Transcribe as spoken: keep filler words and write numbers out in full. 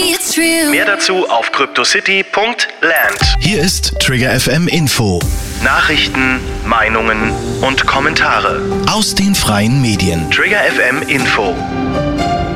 it's real. Mehr dazu auf cryptocity punkt land. Hier ist Trigger F M Info. Nachrichten, Meinungen und Kommentare Aus den freien Medien. Trigger F M Info.